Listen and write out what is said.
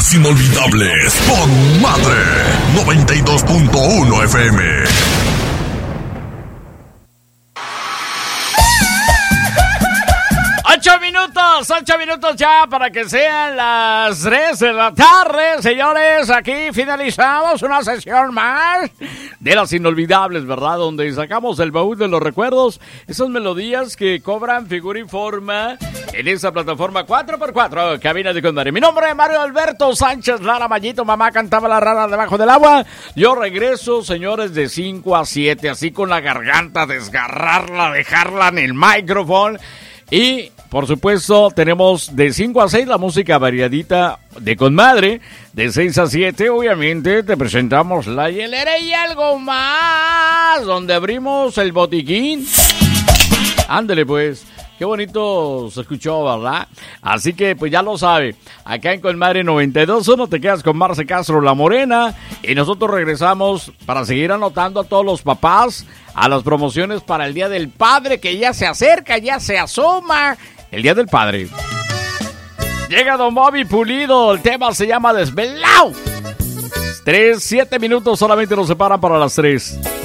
Las Inolvidables con Madre 92.1 FM. 8 minutos ya para que sean las 3 de la tarde, señores. Aquí finalizamos una sesión más de Las Inolvidables, ¿verdad? Donde sacamos el baúl de los recuerdos, esas melodías que cobran figura y forma en esa plataforma 4x4, Cabina de Con Madre. Mi nombre es Mario Alberto Sánchez Lara Mallito. Mamá cantaba la rana debajo del agua. Yo regreso, señores, de 5 a 7, así con la garganta, desgarrarla, dejarla en el micrófono. Y, por supuesto, tenemos de 5 a 6 la música variadita de Con Madre. De 6 a 7, obviamente, te presentamos la hielera y algo más, donde abrimos el botiquín. Ándele, pues. Qué bonito se escuchó, ¿verdad? Así que, pues ya lo sabe. Acá en Con Madre 92.1 te quedas con Marce Castro, La Morena. Y nosotros regresamos para seguir anotando a todos los papás a las promociones para el Día del Padre, que ya se acerca, ya se asoma. El Día del Padre. Llega Don Bobby Pulido. El tema se llama Desvelao. 7 minutos solamente nos separan para las 3.